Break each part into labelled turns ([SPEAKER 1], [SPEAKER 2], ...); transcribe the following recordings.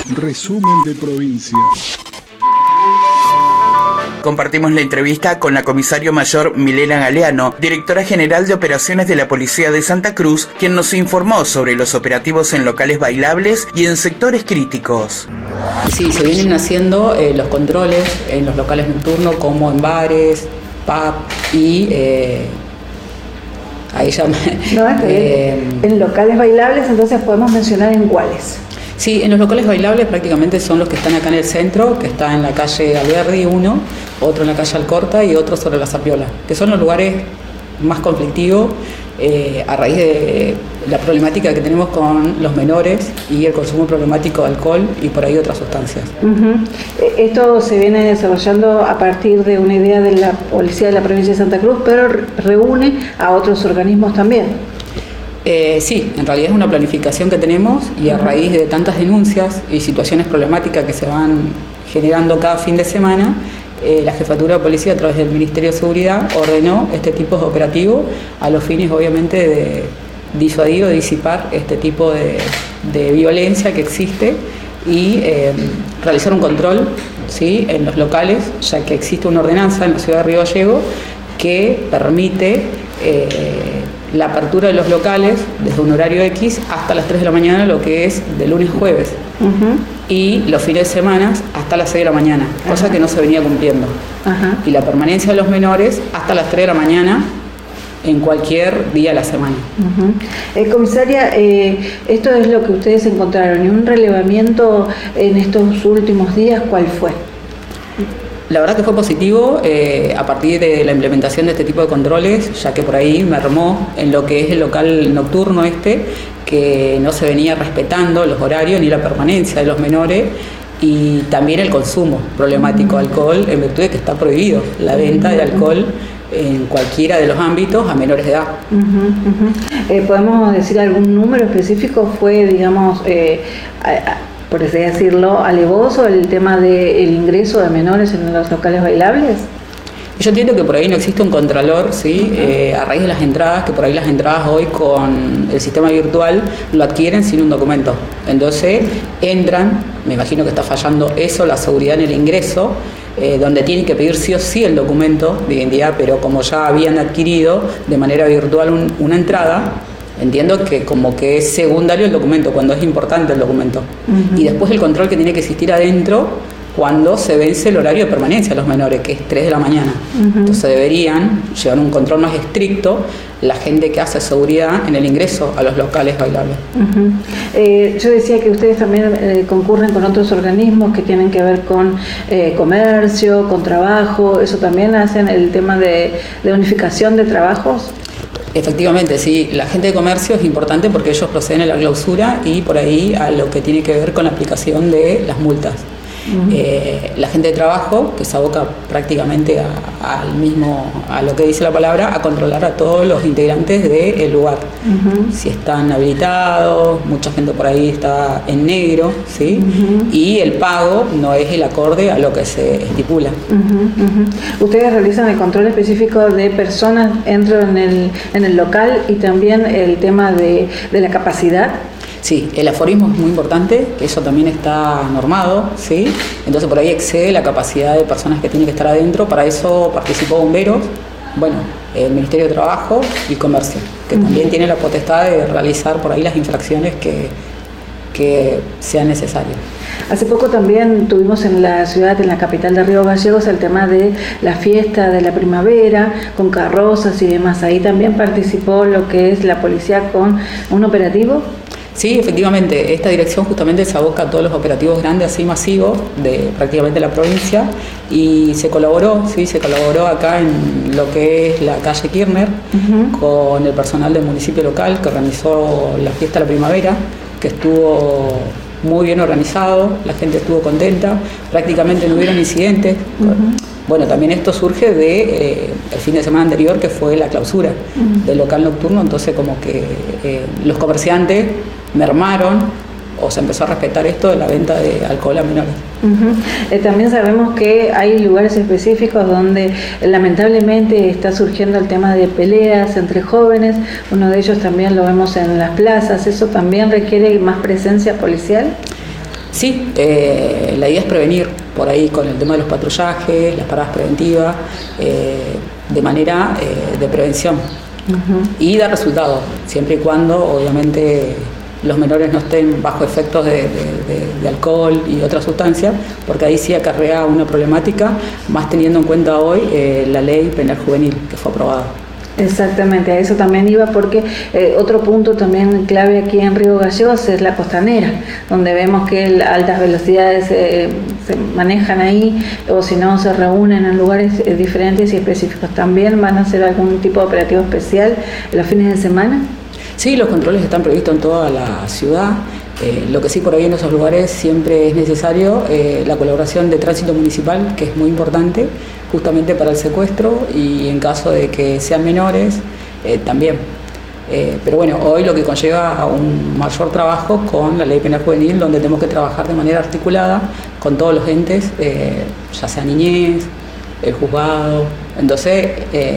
[SPEAKER 1] Resumen de provincia.
[SPEAKER 2] Compartimos la entrevista con la comisario mayor Milena Galeano, directora general de operaciones de la Policía de Santa Cruz, quien nos informó sobre los operativos en locales bailables y en sectores críticos.
[SPEAKER 3] Sí, se vienen haciendo los controles en los locales nocturnos, como en bares, pub y ahí ya
[SPEAKER 4] en locales bailables, entonces podemos mencionar en cuáles.
[SPEAKER 3] Sí, en los locales bailables prácticamente son los que están acá en el centro, que está en la calle Alberdi uno, otro en la calle Alcorta y otro sobre la Zapiola, que son los lugares más conflictivos a raíz de la problemática que tenemos con los menores y el consumo problemático de alcohol y por ahí otras sustancias.
[SPEAKER 4] Esto se viene desarrollando a partir de una idea de la Policía de la Provincia de Santa Cruz, pero reúne a otros organismos también.
[SPEAKER 3] Sí, en realidad es una planificación que tenemos y a raíz de tantas denuncias y situaciones problemáticas que se van generando cada fin de semana, la Jefatura de Policía a través del Ministerio de Seguridad ordenó este tipo de operativo a los fines obviamente de disuadir o disipar este tipo de violencia que existe y realizar un control, ¿sí?, en los locales, ya que existe una ordenanza en la ciudad de Río Gallegos que permite la apertura de los locales desde un horario X hasta las 3 de la mañana, lo que es de lunes a jueves, y los fines de semana hasta las 6 de la mañana, cosa que no se venía cumpliendo. Y la permanencia de los menores hasta las 3 de la mañana en cualquier día de la semana.
[SPEAKER 4] Comisaria, esto es lo que ustedes encontraron. ¿Y un relevamiento en estos últimos días cuál fue?
[SPEAKER 3] La verdad que fue positivo a partir de la implementación de este tipo de controles, ya que por ahí mermó en lo que es el local nocturno que no se venía respetando los horarios ni la permanencia de los menores y también el consumo problemático de alcohol, en virtud de que está prohibido la venta de alcohol en cualquiera de los ámbitos a menores de edad.
[SPEAKER 4] ¿Podemos decir algún número específico? ¿Fue, digamos, por así decirlo, alevoso el tema del ingreso de menores en los locales bailables?
[SPEAKER 3] Yo entiendo que por ahí no existe un contralor, ¿sí? A raíz de las entradas, que por ahí las entradas hoy con el sistema virtual lo adquieren sin un documento. Entonces entran, me imagino que está fallando eso, la seguridad en el ingreso, donde tienen que pedir sí o sí el documento de identidad, pero como ya habían adquirido de manera virtual una entrada, entiendo que como que es secundario el documento, cuando es importante el documento. Y después el control que tiene que existir adentro cuando se vence el horario de permanencia de los menores, que es 3 de la mañana. Entonces deberían llevar un control más estricto la gente que hace seguridad en el ingreso a los locales bailables.
[SPEAKER 4] Yo decía que ustedes también concurren con otros organismos que tienen que ver con comercio, con trabajo. ¿Eso también hacen el tema de unificación de trabajos?
[SPEAKER 3] Efectivamente, sí. La gente de comercio es importante porque ellos proceden a la clausura y por ahí a lo que tiene que ver con la aplicación de las multas. La gente de trabajo, que se aboca prácticamente a lo que dice la palabra, a controlar a todos los integrantes del lugar. Si están habilitados, mucha gente por ahí está en negro, ¿sí? Y el pago no es el acorde a lo que se estipula.
[SPEAKER 4] Ustedes realizan el control específico de personas dentro en el local y también el tema de la capacidad.
[SPEAKER 3] Sí, el aforismo es muy importante, que eso también está normado, ¿sí? Entonces por ahí excede la capacidad de personas que tienen que estar adentro. Para eso participó Bomberos, el Ministerio de Trabajo y Comercio, que también tiene la potestad de realizar por ahí las infracciones que sean necesarias.
[SPEAKER 4] Hace poco también tuvimos en la ciudad, en la capital de Río Gallegos, el tema de la fiesta de la primavera, con carrozas y demás. Ahí también participó lo que es la policía con un operativo.
[SPEAKER 3] Sí, efectivamente, esta dirección justamente se aboca a todos los operativos grandes, así masivos, de prácticamente la provincia, y se colaboró acá en lo que es la calle Kirchner, con el personal del municipio local que organizó la fiesta de la primavera, que estuvo muy bien organizado, la gente estuvo contenta, prácticamente no hubieron incidentes. También esto surge de el fin de semana anterior, que fue la clausura del local nocturno, entonces como que los comerciantes mermaron o se empezó a respetar esto de la venta de alcohol a menores.
[SPEAKER 4] También sabemos que hay lugares específicos donde lamentablemente está surgiendo el tema de peleas entre jóvenes, uno de ellos también lo vemos en las plazas. ¿Eso también requiere más presencia policial?
[SPEAKER 3] Sí, la idea es prevenir por ahí con el tema de los patrullajes, las paradas preventivas, de manera de prevención y dar resultados, siempre y cuando obviamente los menores no estén bajo efectos de alcohol y otras sustancias, porque ahí sí acarrea una problemática, más teniendo en cuenta hoy la ley penal juvenil que fue aprobada.
[SPEAKER 4] Exactamente, a eso también iba, porque otro punto también clave aquí en Río Gallegos es la costanera, donde vemos que altas velocidades se manejan ahí, o si no se reúnen en lugares diferentes y específicos. ¿También van a hacer algún tipo de operativo especial los fines de semana?
[SPEAKER 3] Sí, los controles están previstos en toda la ciudad. Lo que sí, por ahí en esos lugares siempre es necesario la colaboración de tránsito municipal, que es muy importante justamente para el secuestro, y en caso de que sean menores también. Pero bueno, hoy lo que conlleva a un mayor trabajo con la ley penal juvenil, donde tenemos que trabajar de manera articulada con todos los entes, ya sea niñez, el juzgado. Entonces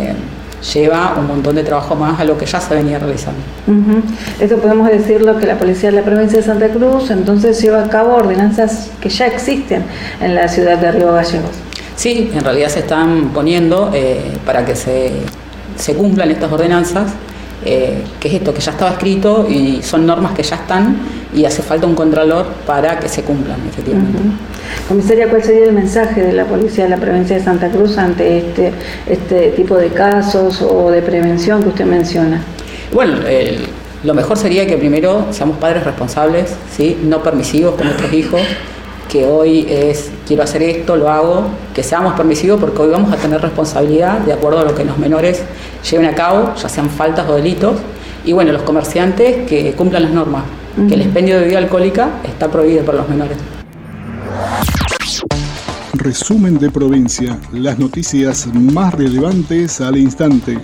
[SPEAKER 3] lleva un montón de trabajo más a lo que ya se venía realizando.
[SPEAKER 4] Esto podemos decirlo, que la Policía de la Provincia de Santa Cruz entonces lleva a cabo ordenanzas que ya existen en la ciudad de Río Gallegos.
[SPEAKER 3] Sí, en realidad se están poniendo para que se cumplan estas ordenanzas, que es esto que ya estaba escrito y son normas que ya están y hace falta un contralor para que se cumplan efectivamente.
[SPEAKER 4] Comisaria, ¿cuál sería el mensaje de la Policía de la Provincia de Santa Cruz ante este tipo de casos o de prevención que usted menciona?
[SPEAKER 3] Bueno, lo mejor sería que primero seamos padres responsables, ¿sí? No permisivos con nuestros hijos, que hoy es quiero hacer esto, lo hago, que seamos permisivos porque hoy vamos a tener responsabilidad de acuerdo a lo que los menores lleven a cabo, ya sean faltas o delitos, y bueno, los comerciantes que cumplan las normas, que el expendio de bebida alcohólica está prohibido para los menores.
[SPEAKER 1] Resumen de provincia, las noticias más relevantes al instante.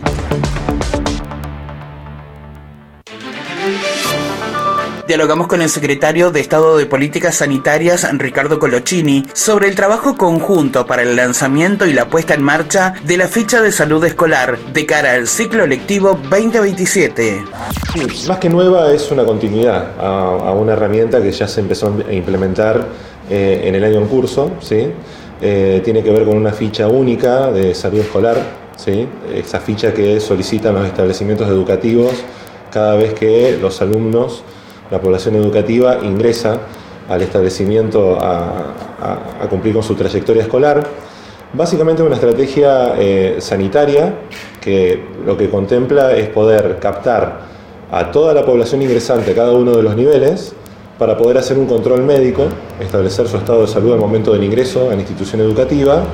[SPEAKER 2] Dialogamos con el secretario de Estado de Políticas Sanitarias, Ricardo Colochini, sobre el trabajo conjunto para el lanzamiento y la puesta en marcha de la ficha de salud escolar de cara al ciclo lectivo 2027.
[SPEAKER 5] Sí, más que nueva, es una continuidad a una herramienta que ya se empezó a implementar en el año en curso, ¿sí? Tiene que ver con una ficha única de salud escolar, ¿sí? Esa ficha que solicitan los establecimientos educativos cada vez que los alumnos, la población educativa, ingresa al establecimiento a cumplir con su trayectoria escolar. Básicamente una estrategia sanitaria que lo que contempla es poder captar a toda la población ingresante a cada uno de los niveles para poder hacer un control médico, establecer su estado de salud al momento del ingreso a la institución educativa,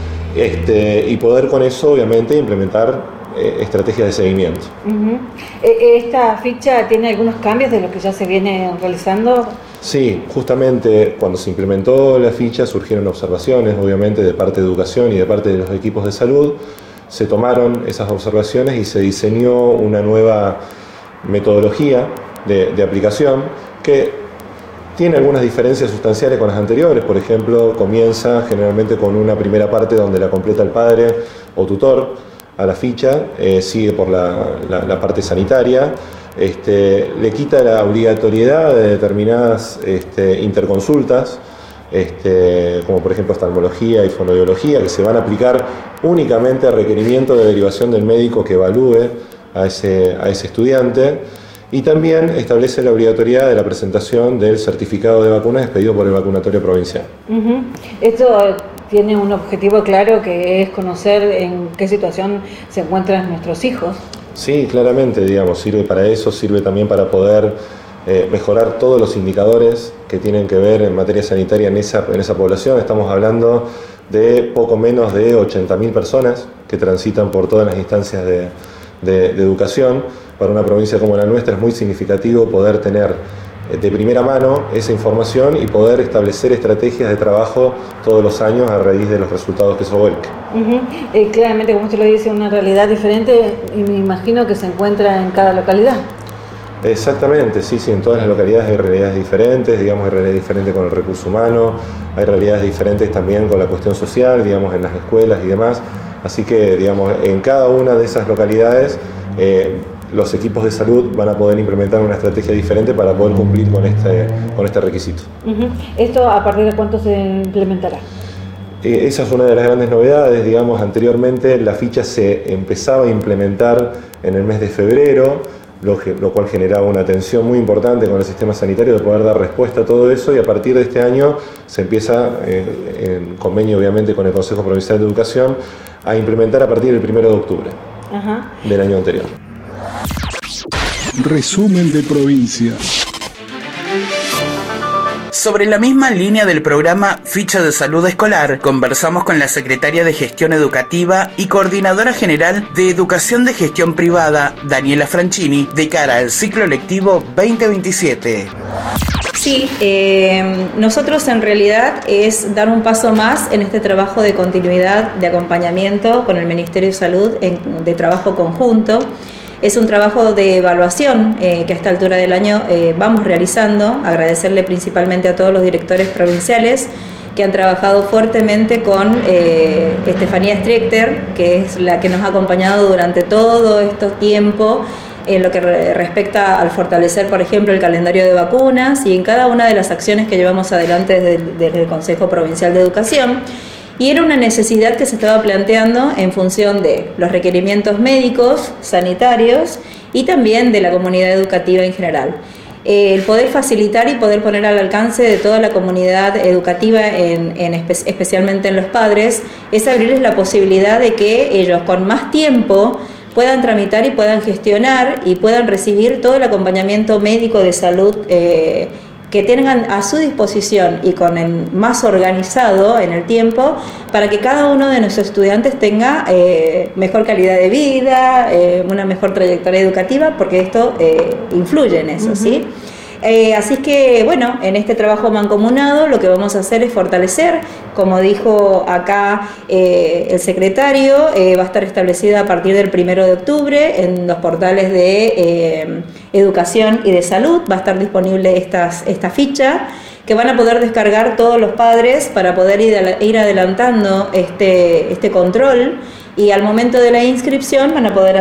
[SPEAKER 5] y poder con eso obviamente implementar estrategias de seguimiento.
[SPEAKER 4] ¿Esta ficha tiene algunos cambios de lo que ya se viene realizando?
[SPEAKER 5] Sí, justamente cuando se implementó la ficha surgieron observaciones, obviamente, de parte de educación y de parte de los equipos de salud. Se tomaron esas observaciones y se diseñó una nueva metodología de aplicación que tiene algunas diferencias sustanciales con las anteriores. Por ejemplo, comienza generalmente con una primera parte donde la completa el padre o tutor a la ficha, sigue por la parte sanitaria, le quita la obligatoriedad de determinadas interconsultas, como por ejemplo oftalmología y fonoaudiología, que se van a aplicar únicamente a requerimiento de derivación del médico que evalúe a ese estudiante, y también establece la obligatoriedad de la presentación del certificado de vacunas expedido por el vacunatorio provincial.
[SPEAKER 4] Esto tiene un objetivo claro, que es conocer en qué situación se encuentran nuestros hijos.
[SPEAKER 5] Sí, claramente, digamos, sirve para eso, sirve también para poder mejorar todos los indicadores que tienen que ver en materia sanitaria en esa población. Estamos hablando de poco menos de 80.000 personas que transitan por todas las instancias de educación. Para una provincia como la nuestra es muy significativo poder tener de primera mano esa información y poder establecer estrategias de trabajo todos los años a raíz de los resultados que eso vuelque.
[SPEAKER 4] Claramente, como usted lo dice, una realidad diferente, y me imagino que se encuentra en cada localidad.
[SPEAKER 5] Exactamente, sí, en todas las localidades hay realidades diferentes, digamos, hay realidades diferentes con el recurso humano, hay realidades diferentes también con la cuestión social, digamos, en las escuelas y demás. Así que, digamos, en cada una de esas localidades los equipos de salud van a poder implementar una estrategia diferente para poder cumplir con este requisito.
[SPEAKER 4] ¿Esto a partir de cuánto se implementará?
[SPEAKER 5] Esa es una de las grandes novedades. Digamos, anteriormente la ficha se empezaba a implementar en el mes de febrero, lo cual generaba una tensión muy importante con el sistema sanitario de poder dar respuesta a todo eso, y a partir de este año se empieza, en convenio obviamente con el Consejo Provincial de Educación, a implementar a partir del 1 de octubre del año anterior.
[SPEAKER 1] Resumen de provincia.
[SPEAKER 2] Sobre la misma línea del programa Ficha de Salud Escolar, conversamos con la secretaria de Gestión Educativa y coordinadora general de Educación de Gestión Privada, Daniela Franchini, de cara al ciclo lectivo 2027.
[SPEAKER 6] Sí, nosotros en realidad es dar un paso más en este trabajo de continuidad, de acompañamiento con el Ministerio de Salud, de trabajo conjunto. Es un trabajo de evaluación que a esta altura del año vamos realizando. Agradecerle principalmente a todos los directores provinciales que han trabajado fuertemente con Estefanía Strechter, que es la que nos ha acompañado durante todo este tiempo en lo que respecta al fortalecer, por ejemplo, el calendario de vacunas y en cada una de las acciones que llevamos adelante desde el Consejo Provincial de Educación. Y era una necesidad que se estaba planteando en función de los requerimientos médicos, sanitarios y también de la comunidad educativa en general. El poder facilitar y poder poner al alcance de toda la comunidad educativa, especialmente en los padres, es abrirles la posibilidad de que ellos con más tiempo puedan tramitar y puedan gestionar y puedan recibir todo el acompañamiento médico de salud que tengan a su disposición y con el más organizado en el tiempo, para que cada uno de nuestros estudiantes tenga mejor calidad de vida, una mejor trayectoria educativa, porque esto influye en eso, ¿sí? Así que, bueno, en este trabajo mancomunado lo que vamos a hacer es fortalecer, como dijo acá el secretario, va a estar establecida a partir del 1 de octubre en los portales de educación y de salud. Va a estar disponible esta ficha que van a poder descargar todos los padres para poder ir adelantando este control. Y al momento de la inscripción van a poder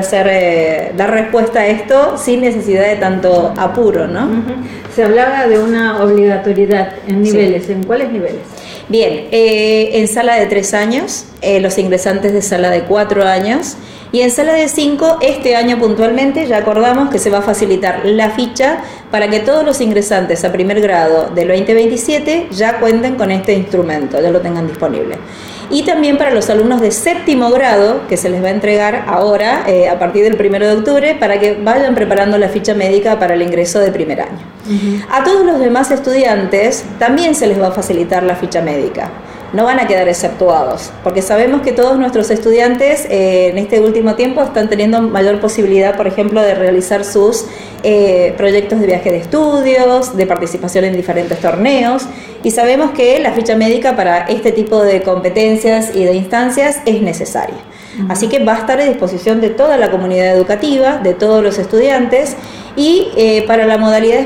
[SPEAKER 6] dar respuesta a esto sin necesidad de tanto apuro, ¿no?
[SPEAKER 4] Se hablaba de una obligatoriedad en niveles. Sí. ¿En cuáles niveles?
[SPEAKER 6] Bien, en sala de 3 años, los ingresantes de sala de 4 años, y en sala de 5, este año puntualmente, ya acordamos que se va a facilitar la ficha para que todos los ingresantes a primer grado del 2027 ya cuenten con este instrumento, ya lo tengan disponible. Y también para los alumnos de 7º grado, que se les va a entregar ahora, a partir del 1 de octubre, para que vayan preparando la ficha médica para el ingreso de primer año. A todos los demás estudiantes también se les va a facilitar la ficha médica. No van a quedar exceptuados, porque sabemos que todos nuestros estudiantes en este último tiempo están teniendo mayor posibilidad, por ejemplo, de realizar sus proyectos de viaje de estudios, de participación en diferentes torneos, y sabemos que la ficha médica para este tipo de competencias y de instancias es necesaria. Así que va a estar a disposición de toda la comunidad educativa, de todos los estudiantes, y para la modalidad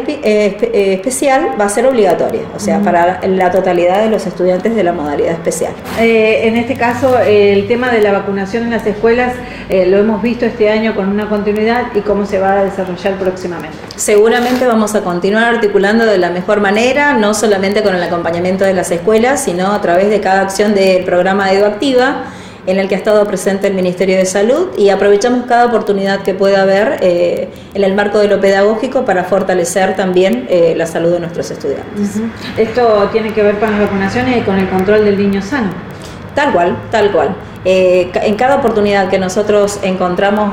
[SPEAKER 6] especial va a ser obligatoria, o sea, para la totalidad de los estudiantes de la modalidad especial.
[SPEAKER 4] En este caso, el tema de la vacunación en las escuelas lo hemos visto este año con una continuidad, y cómo se va a desarrollar próximamente.
[SPEAKER 6] Seguramente vamos a continuar articulando de la mejor manera, no solamente con el acompañamiento de las escuelas, sino a través de cada acción del programa EduActiva, en el que ha estado presente el Ministerio de Salud, y aprovechamos cada oportunidad que pueda haber en el marco de lo pedagógico para fortalecer también la salud de nuestros estudiantes.
[SPEAKER 4] Esto tiene que ver con las vacunaciones y con el control del niño sano.
[SPEAKER 6] Tal cual, tal cual. En cada oportunidad que nosotros encontramos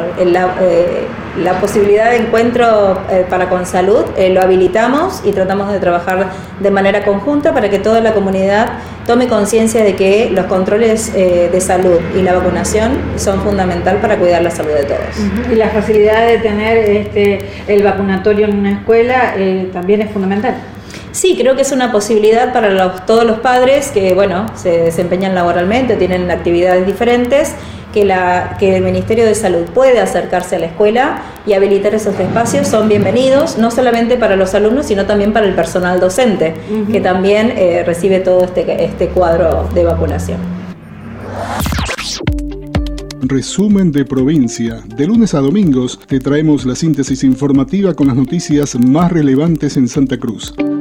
[SPEAKER 6] la posibilidad de encuentro para con salud, lo habilitamos y tratamos de trabajar de manera conjunta para que toda la comunidad tome conciencia de que los controles de salud y la vacunación son fundamental para cuidar la salud de todos.
[SPEAKER 4] Y la facilidad de tener el vacunatorio en una escuela también es fundamental.
[SPEAKER 6] Sí, creo que es una posibilidad para todos los padres que, bueno, se desempeñan laboralmente, tienen actividades diferentes, que el Ministerio de Salud puede acercarse a la escuela y habilitar esos espacios. Son bienvenidos, no solamente para los alumnos, sino también para el personal docente, que también recibe todo este cuadro de vacunación.
[SPEAKER 1] Resumen de provincia. De lunes a domingos te traemos la síntesis informativa con las noticias más relevantes en Santa Cruz.